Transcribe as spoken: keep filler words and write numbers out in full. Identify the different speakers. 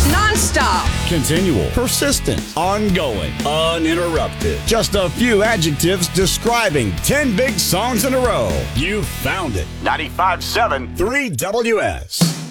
Speaker 1: Non-stop.
Speaker 2: Continual. Persistent. Ongoing. Uninterrupted. Just a few adjectives describing ten big songs in a row. You found it. ninety-five point seven three W S.